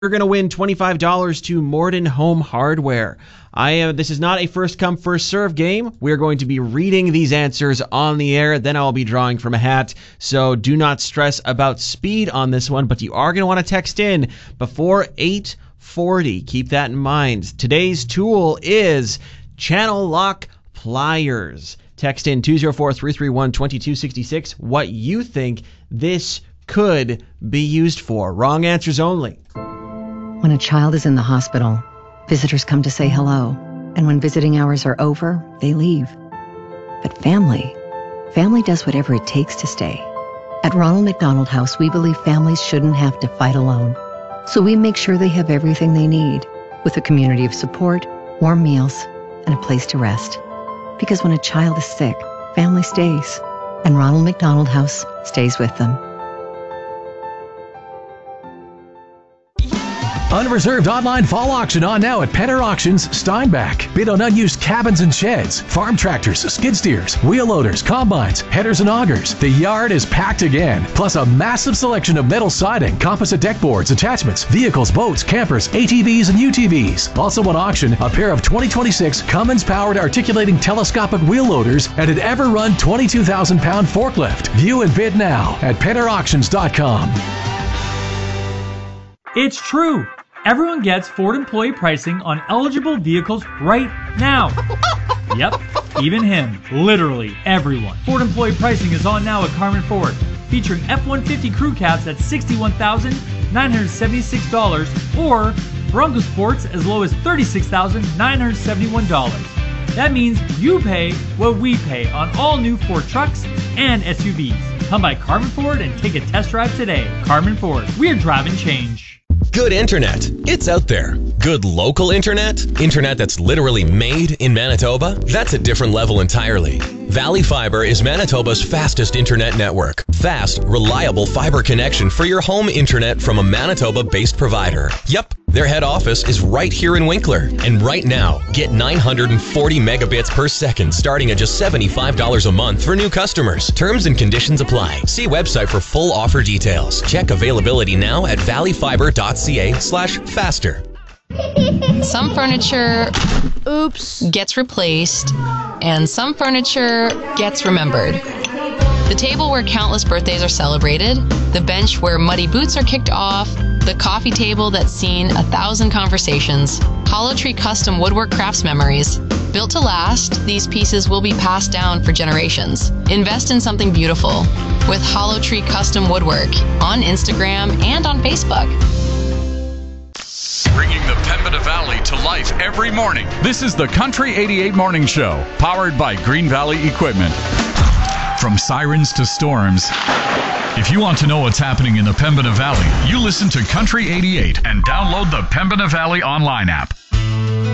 You're going to win $25 to Morden Home Hardware. This is not a first come, first serve game. We're going to be reading these answers on the air. Then I'll be drawing from a hat. So do not stress about speed on this one, but you are going to want to text in before 8:40. Keep that in mind. Today's tool is Channel Lock Pliers. Text in 204-331-2266 what you think this could be used for. Wrong answers only. When a child is in the hospital, visitors come to say hello. And when visiting hours are over, they leave. But family does whatever it takes to stay. At Ronald McDonald House, we believe families shouldn't have to fight alone. So we make sure they have everything they need, with a community of support, warm meals, and a place to rest. Because when a child is sick, family stays. And Ronald McDonald House stays with them. Unreserved online fall auction on now at Penner Auctions, Steinbach. Bid on unused cabins and sheds, farm tractors, skid steers, wheel loaders, combines, headers and augers. The yard is packed again. Plus a massive selection of metal siding, composite deck boards, attachments, vehicles, boats, campers, ATVs and UTVs. Also on auction, a pair of 2026 Cummins-powered articulating telescopic wheel loaders and an Ever-Run 22,000-pound forklift. View and bid now at PennerAuctions.com. It's true. Everyone gets Ford employee pricing on eligible vehicles right now. Yep, even him. Literally everyone. Ford employee pricing is on now at Carmen Ford, featuring F-150 crew cabs at $61,976 or Bronco Sports as low as $36,971. That means you pay what we pay on all new Ford trucks and SUVs. Come by Carmen Ford and take a test drive today. Carmen Ford, we're driving change. Good internet. It's out there. Good local internet? Internet that's literally made in Manitoba? That's a different level entirely. Valley Fiber is Manitoba's fastest internet network. Fast, reliable fiber connection for your home internet from a Manitoba-based provider. Yep, their head office is right here in Winkler. And right now, get 940 megabits per second starting at just $75 a month for new customers. Terms and conditions apply. See website for full offer details. Check availability now at valleyfiber.ca/faster. Some furniture gets replaced, and some furniture gets remembered. The table where countless birthdays are celebrated, the bench where muddy boots are kicked off, the coffee table that's seen 1,000 conversations. Hollow Tree Custom Woodwork Crafts Memories. Built to last, these pieces will be passed down for generations. Invest in something beautiful with Hollow Tree Custom Woodwork on Instagram and on Facebook. Bringing the Pembina Valley to life every morning. This is the Country 88 Morning Show, powered by Green Valley Equipment. From sirens to storms, if you want to know what's happening in the Pembina Valley, you listen to Country 88 and download the Pembina Valley online app.